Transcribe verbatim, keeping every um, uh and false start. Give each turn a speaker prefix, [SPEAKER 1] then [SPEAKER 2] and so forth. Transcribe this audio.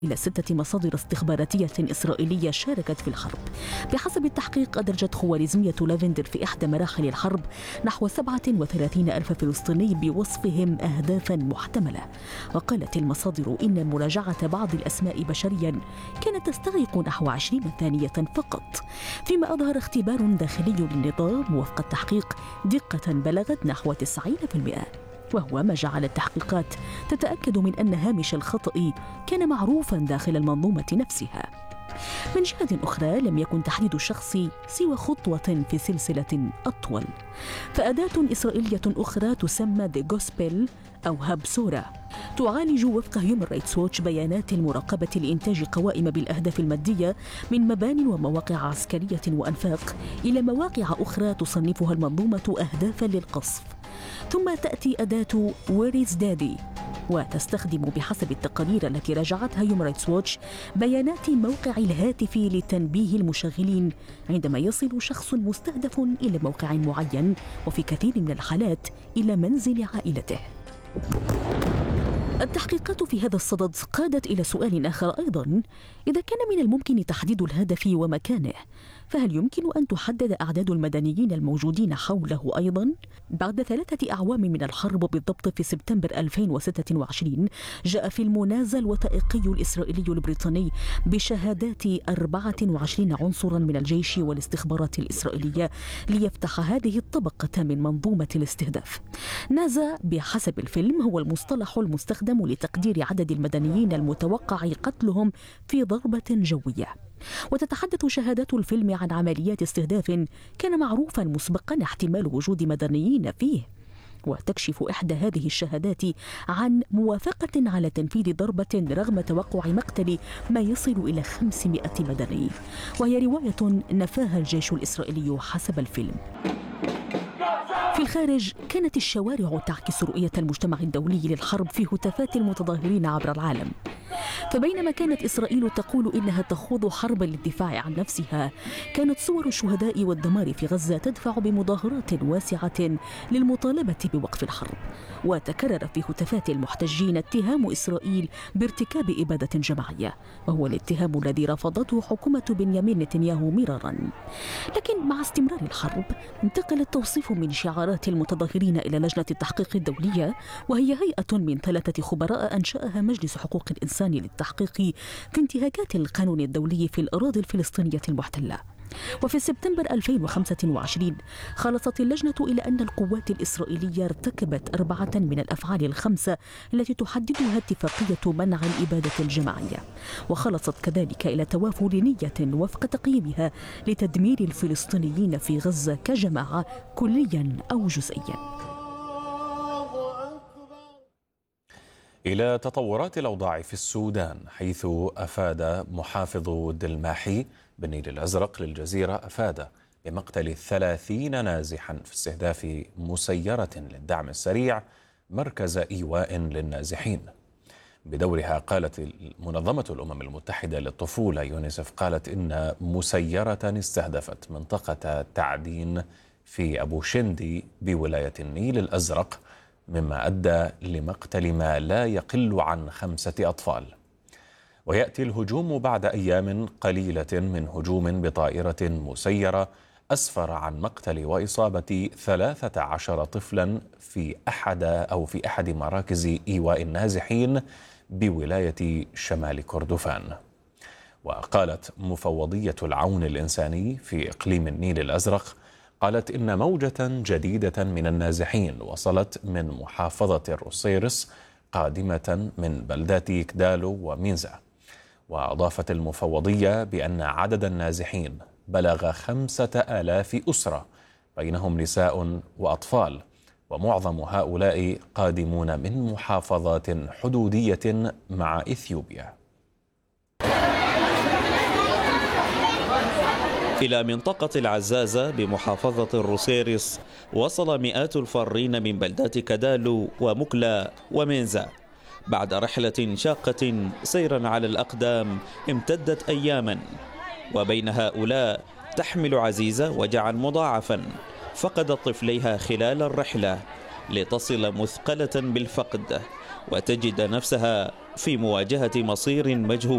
[SPEAKER 1] إلى ستة مصادر استخباراتية إسرائيلية شاركت في الحرب. بحسب التحقيق أدرجت خوارزمية لافندر في إحدى مراحل الحرب نحو سبعة وثلاثين ألف فلسطيني بوصفهم أهدافا محتملة. وقالت المصادر إن مراجعة بعض الأسماء بشريا كانت تستغرق نحو عشرين ثانية فقط، فيما أظهر اختبار داخلي للنظام وفق التحقيق دقة بلغت نحو تسعين بالمئة، وهو ما جعل التحقيقات تتأكد من أن هامش الخطأ كان معروفاً داخل المنظومة نفسها. من جهة أخرى لم يكن تحديد الشخص سوى خطوة في سلسلة أطول، فأداة إسرائيلية أخرى تسمى The Gospel أو هبسورة تعالج وفق هيومن رايتس ووتش بيانات المراقبة لإنتاج قوائم بالأهداف المادية من مبان ومواقع عسكرية وأنفاق إلى مواقع أخرى تصنفها المنظومة أهدافاً للقصف. ثم تأتي أداة Where is Daddy وتستخدم بحسب التقارير التي راجعتها هيومن رايتس ووتش بيانات موقع الهاتف لتنبيه المشغلين عندما يصل شخص مستهدف إلى موقع معين، وفي كثير من الحالات إلى منزل عائلته. التحقيقات في هذا الصدد قادت إلى سؤال آخر أيضاً: إذا كان من الممكن تحديد الهدف ومكانه، فهل يمكن أن تحدد أعداد المدنيين الموجودين حوله أيضاً؟ بعد ثلاثة أعوام من الحرب، بالضبط في سبتمبر ألفين وستة وعشرين، جاء فيلم نازا الوثائقي الإسرائيلي البريطاني بشهادات أربعة وعشرين عنصراً من الجيش والاستخبارات الإسرائيلية ليفتح هذه الطبقة من منظومة الاستهداف. نازا بحسب الفيلم هو المصطلح المستخدم لتقدير عدد المدنيين المتوقع قتلهم في ضربة جوية. وتتحدث شهادات الفيلم عن عمليات استهداف كان معروفا مسبقا احتمال وجود مدنيين فيه، وتكشف إحدى هذه الشهادات عن موافقة على تنفيذ ضربة رغم توقع مقتل ما يصل إلى خمسمائة مدني، وهي رواية نفاها الجيش الإسرائيلي حسب الفيلم. في الخارج كانت الشوارع تعكس رؤية المجتمع الدولي للحرب في هتافات المتظاهرين عبر العالم. فبينما كانت إسرائيل تقول إنها تخوض حربا للدفاع عن نفسها، كانت صور الشهداء والدمار في غزة تدفع بمظاهرات واسعة للمطالبة بوقف الحرب. وتكرر في هتافات المحتجين اتهام إسرائيل بارتكاب إبادة جماعية، وهو الاتهام الذي رفضته حكومة بنيامين نتنياهو مرارا. لكن مع استمرار الحرب انتقل التوصيف من شعارات المتظاهرين إلى لجنة التحقيق الدولية، وهي هيئة من ثلاثة خبراء أنشأها مجلس حقوق الإنسان للتحقيق في انتهاكات القانون الدولي في الأراضي الفلسطينية المحتلة. وفي سبتمبر ألفين وخمسة وعشرين خلصت اللجنة إلى أن القوات الإسرائيلية ارتكبت أربعة من الأفعال الخمسة التي تحددها اتفاقية منع الإبادة الجماعية، وخلصت كذلك إلى توافر نية وفق تقييمها لتدمير الفلسطينيين في غزة كجماعة كليا أو جزئيا.
[SPEAKER 2] إلى تطورات الأوضاع في السودان، حيث أفاد محافظ دلماحي بالنيل الأزرق للجزيرة أفاد بمقتل ثلاثين نازحا في استهداف مسيرة للدعم السريع مركز إيواء للنازحين. بدورها قالت منظمة الأمم المتحدة للطفولة يونيسف قالت إن مسيرة استهدفت منطقة تعدين في أبو شندي بولاية النيل الأزرق، مما أدى لمقتل ما لا يقل عن خمسة أطفال. ويأتي الهجوم بعد أيام قليلة من هجوم بطائرة مسيرة أسفر عن مقتل وإصابة ثلاثة عشر طفلا في أحد أو في أحد مراكز إيواء النازحين بولاية شمال كردفان. وقالت مفوضية العون الإنساني في إقليم النيل الأزرق قالت إن موجة جديدة من النازحين وصلت من محافظة الروسيرس قادمة من بلدات كدالو ومينزا. وأضافت المفوضية بأن عدد النازحين بلغ خمسة آلاف أسرة بينهم نساء وأطفال، ومعظم هؤلاء قادمون من محافظات حدودية مع إثيوبيا.
[SPEAKER 3] إلى منطقة العزازة بمحافظة الروسيرس وصل مئات الفارين من بلدات كدالو ومكلا ومينزا بعد رحلة شاقة سيرا على الأقدام امتدت أياما. وبين هؤلاء تحمل عزيزة وجعا مضاعفا فقدت طفليها خلال الرحلة لتصل مثقلة بالفقد وتجد نفسها في مواجهة مصير مجهول.